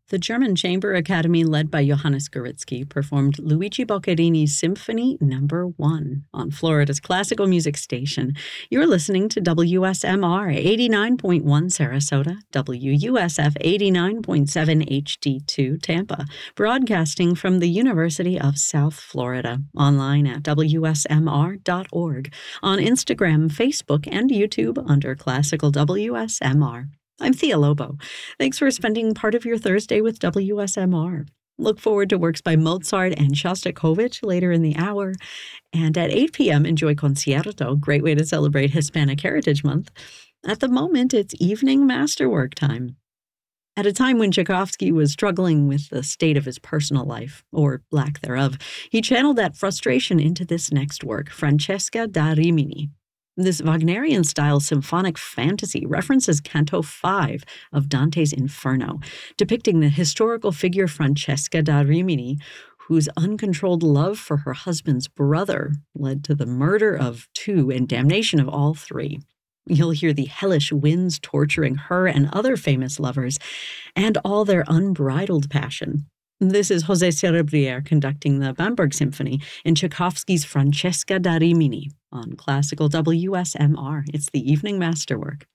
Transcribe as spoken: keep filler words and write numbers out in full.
The German Chamber Academy, led by Johannes Goritzky, performed Luigi Boccherini's Symphony Number One on Florida's classical music station. You're listening to W S M R eighty-nine point one Sarasota, W U S F eighty-nine point seven H D two Tampa, broadcasting from the University of South Florida, online at W S M R dot org, on Instagram, Facebook, and YouTube under Classical W S M R. I'm Thea Lobo. Thanks for spending part of your Thursday with W S M R. Look forward to works by Mozart and Shostakovich later in the hour. And at eight p.m., enjoy Concierto, great way to celebrate Hispanic Heritage Month. At the moment, it's evening masterwork time. At a time when Tchaikovsky was struggling with the state of his personal life, or lack thereof, he channeled that frustration into this next work, Francesca da Rimini. This Wagnerian-style symphonic fantasy references Canto five of Dante's Inferno, depicting the historical figure Francesca da Rimini, whose uncontrolled love for her husband's brother led to the murder of two and damnation of all three. You'll hear the hellish winds torturing her and other famous lovers, and all their unbridled passion. This is José Cerebriere conducting the Bamberg Symphony in Tchaikovsky's Francesca da Rimini on Classical W S M R. It's the evening masterwork.